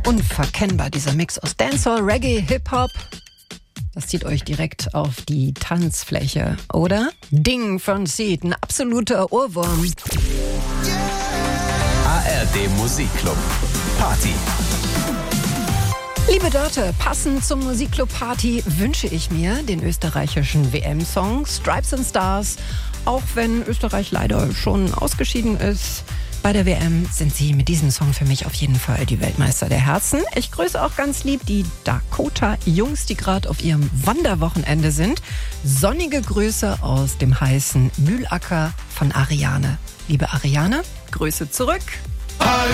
Unverkennbar, dieser Mix aus Dancehall, Reggae, Hip-Hop. Das zieht euch direkt auf die Tanzfläche, oder? Ding von Seed, ein absoluter Ohrwurm. ARD Musikclub Party. Liebe Dörte, passend zum Musikclub Party wünsche ich mir den österreichischen WM-Song Stripes and Stars. Auch wenn Österreich leider schon ausgeschieden ist, bei der WM sind sie mit diesem Song für mich auf jeden Fall die Weltmeister der Herzen. Ich grüße auch ganz lieb die Dakota-Jungs, die gerade auf ihrem Wanderwochenende sind. Sonnige Grüße aus dem heißen Mühlacker von Ariane. Liebe Ariane, Grüße zurück.